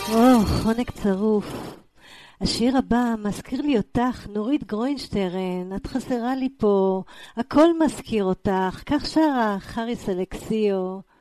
חונק צרוף. השיר הבא מזכיר לי אותך, נורית גרוינשטרן, את חסרה לי פה, הכל מזכיר אותך, כך שרה חריס אלכסיו.